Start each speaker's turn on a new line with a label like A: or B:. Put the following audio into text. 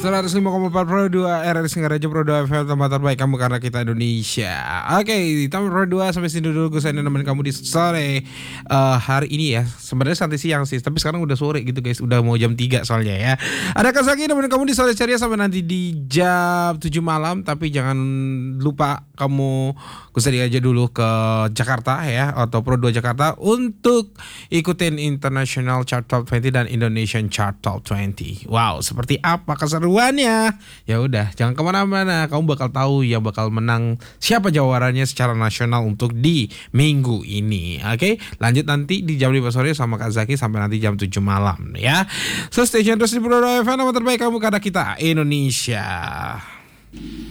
A: 105,4 Pro 2 RRI Singaraja Pro 2 FM, tempat terbaik kamu karena kita Indonesia. Oke, tamu Pro 2 sampai sini dulu. Gue nemenin kamu di sore hari ini ya. Sebenarnya santai siang sih, tapi sekarang udah sore gitu guys. Udah mau jam 3 soalnya ya. Ada Kazaki nemenin kamu di sore ceria sampai nanti di jam 7 malam. Tapi jangan lupa kamu gue aja dulu ke Jakarta ya, atau Pro 2 Jakarta untuk ikutin International Chart Top 20 dan Indonesian Chart Top 20. Wow, seperti apa keseruannya? Ya udah, jangan kemana-mana. Kamu bakal tahu yang bakal menang siapa jawarannya secara nasional untuk di minggu ini. Oke, lanjut nanti di jam 5 sore sama Kak Zaki sampai nanti jam 7 malam ya. So stay tune terus di Pro 2 FM, nama terbaik kamu karena kita Indonesia.